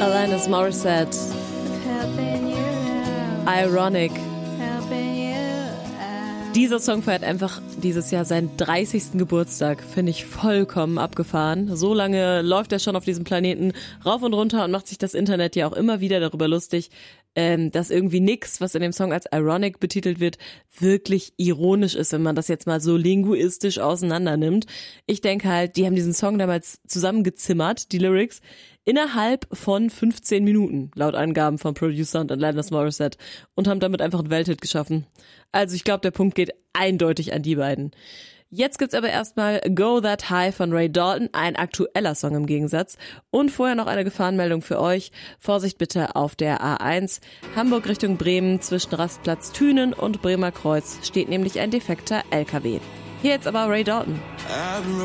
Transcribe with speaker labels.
Speaker 1: Alanis Morissette. Ironic. Dieser Song feiert einfach dieses Jahr seinen 30. Geburtstag. Finde ich vollkommen abgefahren. So lange läuft er schon auf diesem Planeten rauf und runter und macht sich das Internet ja auch immer wieder darüber lustig, dass irgendwie nix, was in dem Song als Ironic betitelt wird, wirklich ironisch ist, wenn man das jetzt mal so linguistisch auseinander nimmt. Ich denke halt, die haben diesen Song damals zusammengezimmert, die Lyrics, innerhalb von 15 Minuten, laut Angaben von Producer und Alanis Morissette, und haben damit einfach einen Welthit geschaffen. Also ich glaube, der Punkt geht eindeutig an die beiden. Jetzt gibt's aber erstmal Go That High von Ray Dalton, ein aktueller Song im Gegensatz. Und vorher noch eine Gefahrenmeldung für euch. Vorsicht bitte auf der A1. Hamburg Richtung Bremen zwischen Rastplatz Thünen und Bremer Kreuz steht nämlich ein defekter LKW. Hier jetzt aber Ray Dalton.